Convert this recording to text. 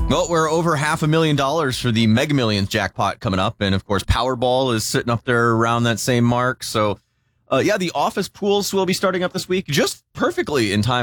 Well, we're over $500,000 for the Mega Millions jackpot coming up. And, of course, Powerball is sitting up there around that same mark. So, the office pools will be starting up this week just perfectly in time